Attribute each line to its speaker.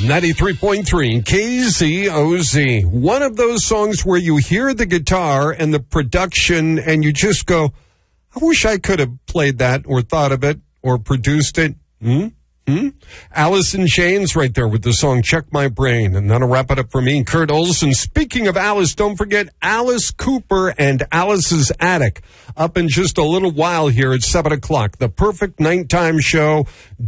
Speaker 1: 93.3 KZOZ. One of those songs where you hear the guitar and the production and you just go, I wish I could have played that or thought of it or produced it. Alice in Chains right there with the song Check My Brain. And that'll wrap it up for me, Kurt Olson. Speaking of Alice, don't forget Alice Cooper and Alice's Attic up in just a little while here at 7 o'clock. The perfect nighttime show.